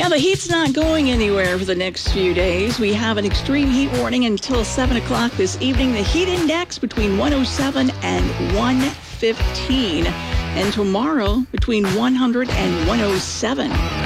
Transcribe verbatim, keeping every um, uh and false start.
Yeah, the heat's not going anywhere for the next few days. We have an extreme heat warning until seven o'clock this evening. The heat index between one oh seven and one fifteen. And tomorrow between one hundred and one oh seven.